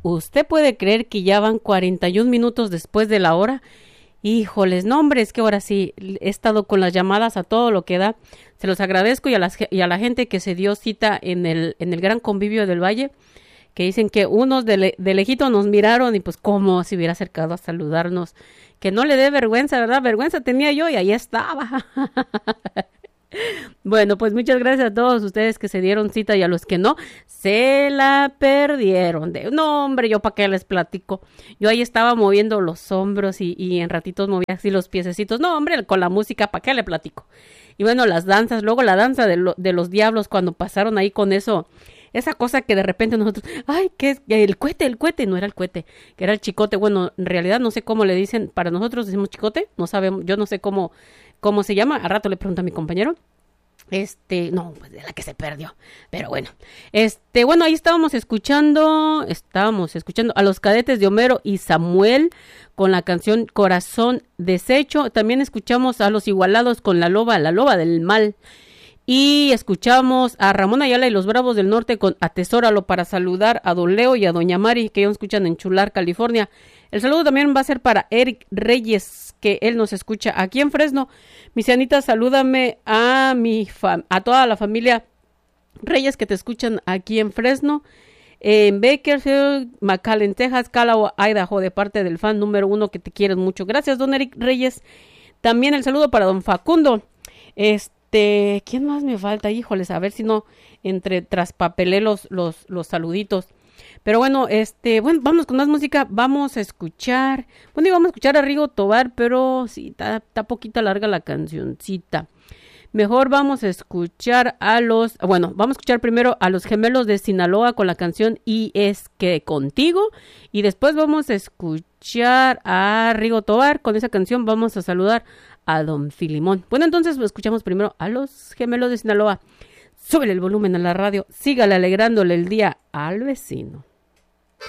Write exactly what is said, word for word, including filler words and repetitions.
¿Usted puede creer que ya van cuarenta y un minutos después de la hora? Híjoles, no hombre, es que ahora sí, he estado con las llamadas a todo lo que da. Se los agradezco y a, las, y a la gente que se dio cita en el, en el Gran Convivio del Valle, que dicen que unos de, le, de lejito nos miraron y pues cómo se hubiera acercado a saludarnos. Que no le dé vergüenza, ¿verdad? Vergüenza tenía yo y ahí estaba. Bueno, pues muchas gracias a todos ustedes que se dieron cita y a los que no, se la perdieron. De, no, hombre, yo para qué les platico. Yo ahí estaba moviendo los hombros y, y en ratitos movía así los piececitos. No, hombre, con la música, ¿para qué le platico? Y bueno, las danzas, luego la danza de, lo, de los diablos cuando pasaron ahí con eso, esa cosa que de repente nosotros, ay, ¿qué es? El cohete, el cohete, no era el cohete, que era el chicote. Bueno, en realidad no sé cómo le dicen, para nosotros decimos chicote, no sabemos, yo no sé cómo, cómo se llama, a rato le pregunto a mi compañero. Este, no, pues de la que se perdió, pero bueno, este, bueno, ahí estábamos escuchando, estábamos escuchando a los Cadetes de Homero y Samuel con la canción Corazón Deshecho. También escuchamos a los Igualados con La Loba, La Loba del Mal. Y escuchamos a Ramón Ayala y los Bravos del Norte con Atesóralo, para saludar a Don Leo y a Doña Mari, que ellos escuchan en Chular, California. El saludo también va a ser para Eric Reyes, que él nos escucha aquí en Fresno. Mis Anita, salúdame a mi fam- a toda la familia Reyes que te escuchan aquí en Fresno, en Bakersfield, McAllen, Texas, Callaway, Idaho, de parte del fan número uno que te quieren mucho. Gracias, don Eric Reyes. También el saludo para don Facundo. Este, ¿quién más me falta? Híjoles, a ver si no entre traspapelé los, los, los saluditos. Pero bueno, este, bueno, vamos con más música, vamos a escuchar, bueno, íbamos a escuchar a Rigo Tobar, pero sí, está, está poquita larga la cancioncita. Mejor vamos a escuchar a los, bueno, vamos a escuchar primero a los Gemelos de Sinaloa con la canción Y es que contigo, y después vamos a escuchar a Rigo Tobar con esa canción, vamos a saludar a don Filimón. Bueno, entonces escuchamos primero a los Gemelos de Sinaloa. Súbele el volumen a la radio, sígale alegrándole el día al vecino.